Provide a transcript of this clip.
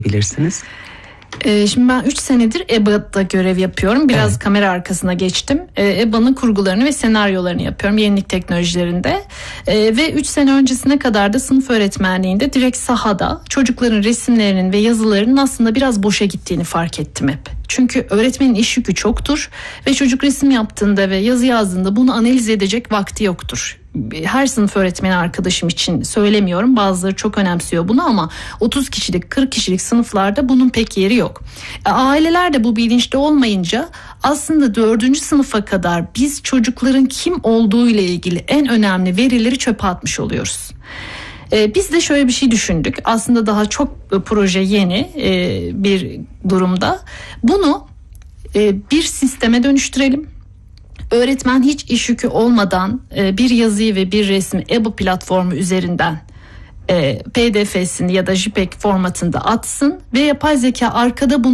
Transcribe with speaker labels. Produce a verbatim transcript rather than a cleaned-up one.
Speaker 1: bilirsiniz?
Speaker 2: Şimdi ben üç senedir E B A'da görev yapıyorum. Biraz evet. kamera arkasına geçtim. E B A'nın kurgularını ve senaryolarını yapıyorum yenilik teknolojilerinde. Ve üç sene öncesine kadar da sınıf öğretmenliğinde direkt sahada çocukların resimlerinin ve yazılarının aslında biraz boşa gittiğini fark ettim hep. Çünkü öğretmenin iş yükü çoktur ve çocuk resim yaptığında ve yazı yazdığında bunu analiz edecek vakti yoktur. Her sınıf öğretmeni arkadaşım için söylemiyorum. Bazıları çok önemsiyor bunu ama otuz kişilik, kırk kişilik sınıflarda bunun pek yeri yok. Aileler de bu bilinçte olmayınca aslında dördüncü sınıfa kadar biz çocukların kim olduğu ile ilgili en önemli verileri çöpe atmış oluyoruz. Biz de şöyle bir şey düşündük. Aslında daha çok proje yeni bir durumda. Bunu bir sisteme dönüştürelim. Öğretmen hiç iş yükü olmadan bir yazıyı ve bir resmi E B A platformu üzerinden P D F'sini ya da JPEG formatında atsın ve yapay zeka arkada bunu